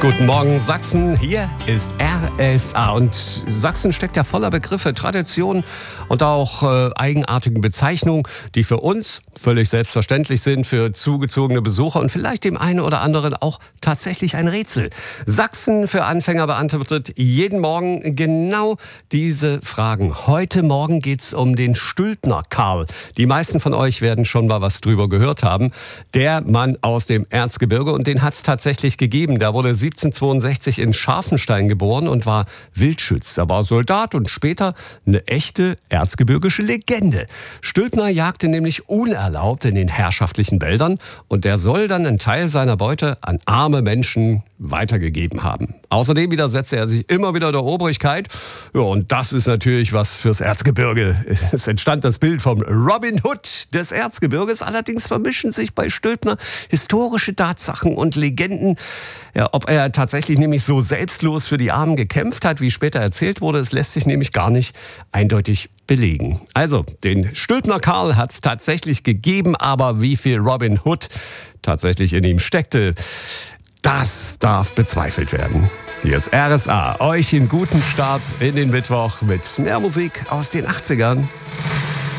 Guten Morgen Sachsen, hier ist RSA und Sachsen steckt ja voller Begriffe, Traditionen und auch eigenartigen Bezeichnungen, die für uns völlig selbstverständlich sind, für zugezogene Besucher und vielleicht dem einen oder anderen auch tatsächlich ein Rätsel. Sachsen für Anfänger beantwortet jeden Morgen genau diese Fragen. Heute Morgen geht's um den Stülpner Karl. Die meisten von euch werden schon mal was drüber gehört haben. Der Mann aus dem Erzgebirge, und den hat's tatsächlich gegeben. Der wurde 1762 in Scharfenstein geboren und war Wildschütz. Er war Soldat und später eine echte erzgebirgische Legende. Stülpner jagte nämlich unerlaubt in den herrschaftlichen Wäldern und der soll dann einen Teil seiner Beute an arme Menschen weitergegeben haben. Außerdem widersetzte er sich immer wieder der Obrigkeit. Ja, und das ist natürlich was fürs Erzgebirge. Es entstand das Bild vom Robin Hood des Erzgebirges. Allerdings vermischen sich bei Stülpner historische Tatsachen und Legenden. Ja, ob er tatsächlich nämlich so selbstlos für die Armen gekämpft hat, wie später erzählt wurde, es lässt sich nämlich gar nicht eindeutig belegen. Also, den Stülpner Karl hat es tatsächlich gegeben, aber wie viel Robin Hood tatsächlich in ihm steckte, das darf bezweifelt werden. Hier ist RSA. Euch einen guten Start in den Mittwoch mit mehr Musik aus den 80ern.